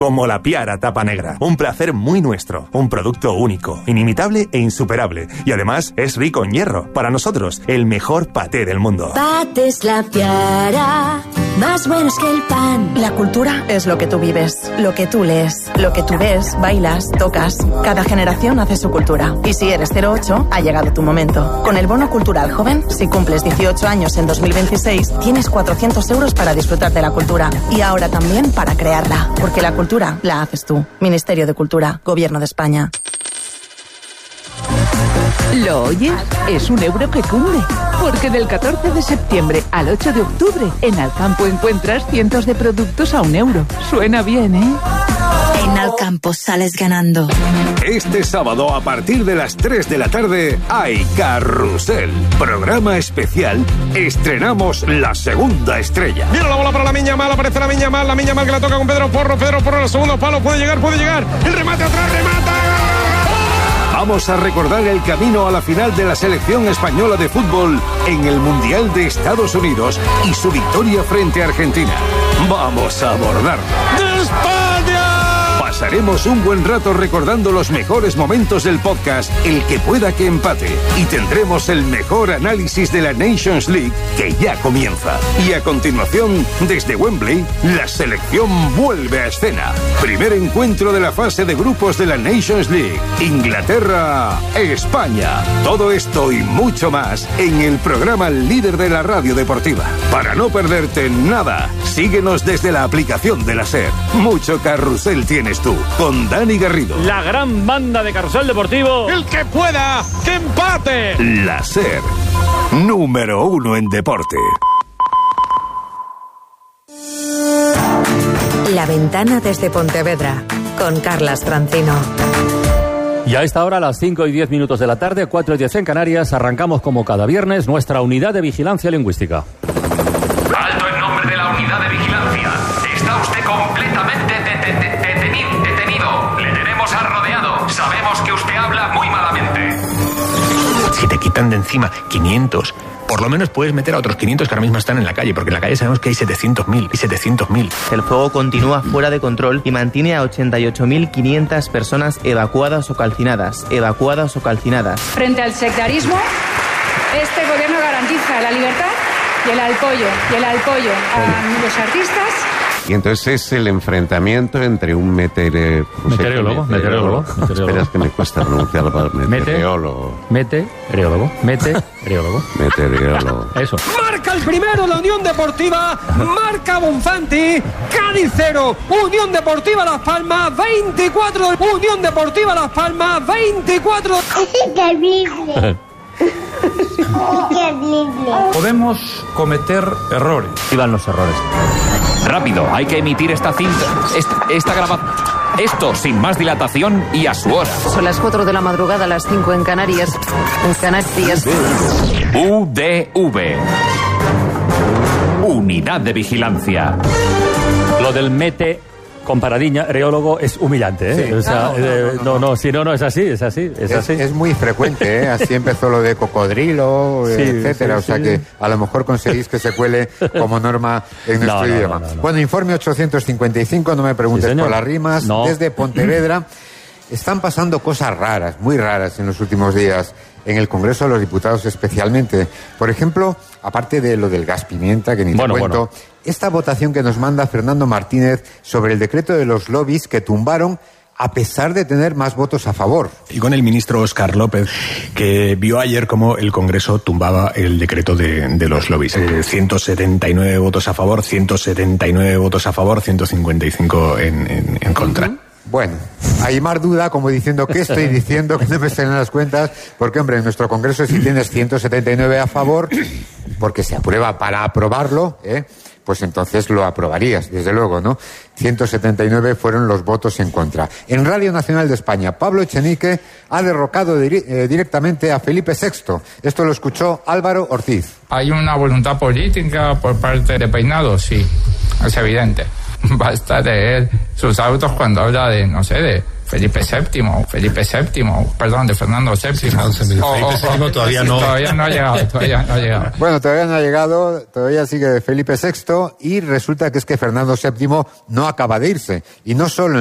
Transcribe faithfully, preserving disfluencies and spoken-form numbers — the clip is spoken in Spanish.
Como la Piara Tapa Negra. Un placer muy nuestro. Un producto único, inimitable e insuperable. Y además es rico en hierro. Para nosotros, el mejor paté del mundo. Patés La Piara, más buenos que el pan. La cultura es lo que tú vives, lo que tú lees, lo que tú ves, bailas, tocas. Cada generación hace su cultura. Y si eres cero ocho, ha llegado tu momento. Con el Bono Cultural Joven, si cumples dieciocho años en dos mil veintiséis, tienes cuatrocientos euros para disfrutar de la cultura. Y ahora también para crearla. Porque la cultura la haces tú. Ministerio de Cultura, Gobierno de España. ¿Lo oyes? Es un euro que cunde. Porque del catorce de septiembre al ocho de octubre, en Alcampo encuentras cientos de productos a un euro. Suena bien, ¿eh? En Alcampo sales ganando. Este sábado, a partir de las tres de la tarde, hay Carrusel. Programa especial. Estrenamos La Segunda Estrella. Mira la bola para la Miña Mal. Aparece la Miña Mal. La Miña Mal que la toca con Pedro Porro. Pedro Porro en el segundo palo. Puede llegar, puede llegar. El remate atrás, remata. Vamos a recordar el camino a la final de la selección española de fútbol en el Mundial de Estados Unidos y su victoria frente a Argentina. Vamos a abordarlo. ¡De España! Pasaremos un buen rato recordando los mejores momentos del podcast El que pueda que empate, y tendremos el mejor análisis de la Nations League que ya comienza. Y a continuación, desde Wembley, la selección vuelve a escena. Primer encuentro de la fase de grupos de la Nations League. Inglaterra, España. Todo esto y mucho más en el programa líder de la radio deportiva. Para no perderte nada, síguenos desde la aplicación de la SER. Mucho carrusel tienes tú, con Dani Garrido. La gran banda de Carrusel Deportivo. El que pueda, que empate. La SER, número uno en deporte. La ventana desde Pontevedra, con Carlas Francino. Y a esta hora, a las cinco y diez minutos de la tarde, cuatro y diez en Canarias, arrancamos como cada viernes nuestra unidad de vigilancia lingüística. Alto en nombre de la unidad de vigilancia. Está usted completamente de- de- de- detenido, detenido. Le tenemos arrodeado. Sabemos que usted habla muy malamente. Si te quitan de encima quinientos, por lo menos puedes meter a otros quinientos que ahora mismo están en la calle, porque en la calle sabemos que hay setecientos mil y setecientos mil. El fuego continúa fuera de control y mantiene a ochenta y ocho mil quinientas personas evacuadas o calcinadas, evacuadas o calcinadas. Frente al sectarismo, este gobierno garantiza la libertad y el apoyo, y el apoyo a los artistas. Y entonces es el enfrentamiento entre un metere... Meteorólogo, meteorólogo. Espera, es que me cuesta pronunciar la palabra. Meteorólogo. Meteorólogo. Meteorólogo. Meteorólogo. Eso. Marca el primero la Unión Deportiva. Marca Bonfanti. Cádiz cero. Unión Deportiva Las Palmas veinticuatro. Unión Deportiva Las Palmas veinticuatro. Es terrible. Podemos cometer errores. Y van los errores. Rápido, hay que emitir esta cinta, esta, esta grabación. Esto sin más dilatación y a su hora. Son las cuatro de la madrugada, las cinco en Canarias. En Canarias. U D V. Unidad de Vigilancia. Lo del mete con paradiña, reólogo, es humillante, ¿eh? Sí. O sea, No, no, no, eh, no, no, no, si no, no es así, es así, es, Es, así. es muy frecuente, ¿eh? Así empezó lo de cocodrilo, Sí, etcétera. sí, o sea sí. que a lo mejor conseguís que se cuele como norma en No, nuestro no, idioma. no, no, no. Bueno, informe ochocientos cincuenta y cinco, no me preguntes Sí, señor. por las rimas. No. Desde Pontevedra están pasando cosas raras, muy raras en los últimos días. En el Congreso de los Diputados especialmente. Por ejemplo, aparte de lo del gas pimienta, que ni Bueno, te cuento, bueno. esta votación que nos manda Fernando Martínez sobre el decreto de los lobbies que tumbaron a pesar de tener más votos a favor. Y con el ministro Óscar López, que vio ayer cómo el Congreso tumbaba el decreto de, de los lobbies. Eh, ciento setenta y nueve votos a favor, ciento setenta y nueve votos a favor, ciento cincuenta y cinco en, en, en contra. Bueno, Aymar duda como diciendo, ¿qué estoy diciendo? Que no me salen las cuentas. Porque, hombre, en nuestro Congreso si tienes ciento setenta y nueve a favor, porque se aprueba para aprobarlo, ¿eh? Pues entonces lo aprobarías, desde luego, ¿no? ciento setenta y nueve fueron los votos en contra. En Radio Nacional de España, Pablo Echenique ha derrocado di- eh, directamente a Felipe sexto. Esto lo escuchó Álvaro Ortiz. ¿Hay una voluntad política por parte de Peinado? Sí, es evidente. Basta leer sus autos cuando habla de, no sé, de Felipe séptimo, Felipe séptimo, perdón, de Fernando séptimo. Sí, Felipe Oh, oh, séptimo oh, todavía sí, no. Todavía no ha llegado, todavía no ha llegado. Bueno, todavía no ha llegado, todavía sigue Felipe sexto y resulta que es que Fernando séptimo no acaba de irse. Y no solo